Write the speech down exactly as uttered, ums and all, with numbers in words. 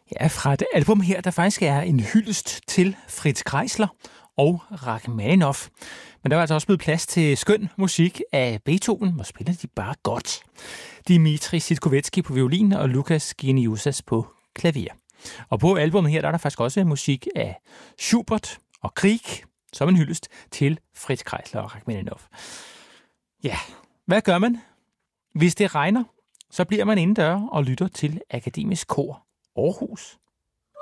Ja, fra et album her, der faktisk er en hyldest til Fritz Kreisler og Rachmaninoff. Men der var altså også blevet plads til skøn musik af Beethoven, hvor spiller de bare godt. Dmitri Sitkovetsky på violin og Lukas Geniusas på klaver. Og på albumet her, der er der faktisk også musik af Schubert og Grieg, som en hyldest til Fritz Kreisler og Rachmaninoff. Ja, hvad gør man? Hvis det regner, så bliver man indendør og lytter til Akademisk Kor Aarhus.